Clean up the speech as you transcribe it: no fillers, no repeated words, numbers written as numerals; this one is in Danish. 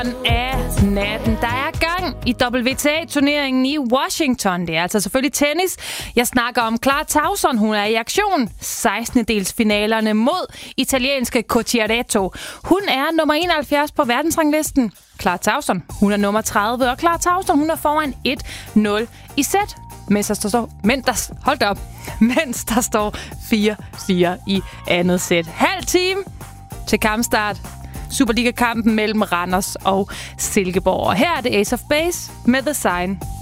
af natten. Der er gang i WTA-turneringen i Washington. Det er altså selvfølgelig tennis. Jeg snakker om Clara Tauson. Hun er i aktion. 16-delsfinalerne mod italienske Cocciaretto. Hun er nummer 71 på verdensranglisten. Clara Tauson, hun er nummer 30. Og Clara Tauson, hun er foran 1-0 i sæt. Mens der står 4-4 i andet sæt. Halv time til kampstart. Superliga-kampen mellem Randers og Silkeborg. Og her er det Ace of Base med The Sign.